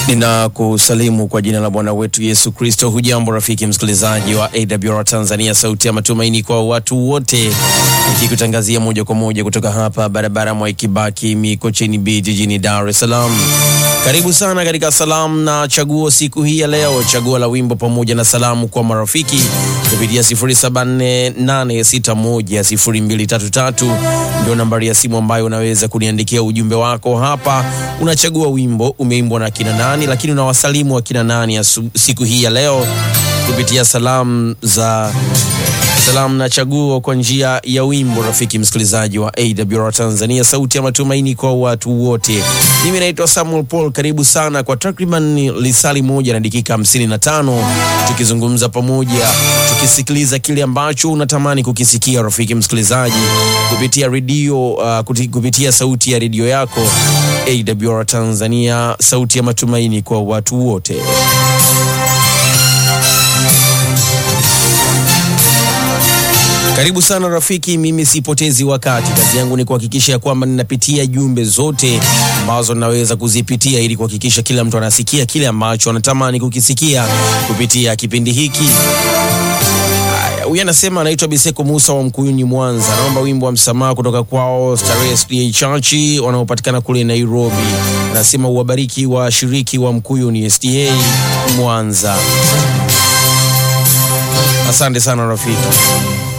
Ninakusalimu kwa jina la Bwana wetu Yesu Kristo. Hujambo rafiki msikilizaji wa AWR Tanzania, sauti ya matumaini kwa watu wote, nikikutangazia moja kwa moja kutoka hapa barabara Mwai Kibaki Mikocheni B jijini Dar es Salaam. Karibu sana katika salamu na chaguo siku hii ya leo, chaguo la wimbo pamoja na salamu kwa marafiki kupitia 0748610233 ndio nambari ya simu ambayo unaweza kuniandikia ujumbe wako hapa. Unachagua wimbo umeimbwa na kina nani, lakini unawasalimu wa kina nani ya siku hii ya leo kupitia salamu na chaguo kwa njia ya wimbo. Rafiki msikilizaji wa AWR Tanzania, sauti ya matumaini kwa watu wote. Mimi naitwa Samuel Paul. Karibu sana kwa takriban lisali moja na dakika 55 tukizungumza pamoja, tukisikiliza kile ambacho unatamani kukisikia rafiki msikilizaji kupitia radio, kupitia sauti ya radio yako AWR Tanzania, sauti ya matumaini kwa watu wote. Karibu sana rafiki, mimi sipotezi wakati. Kazi yangu ni kuhakikisha ya kwamba ninapitia jumbe zote ambazo naweza kuzipitia ili kuhakikisha kila mtu anasikia kile ambacho anatamani kukisikia kupitia kipindi hiki. Huyu anasema anaitwa Biseko Musa wa Mkuyuni Mwanza. Naomba wimbo wa msamaha kutoka kwao Starehe SDA Church wanaopatikana kule Nairobi. Anasema uwabariki wa shiriki wa Mkuyuni SDA Mwanza. Asante sana rafiki.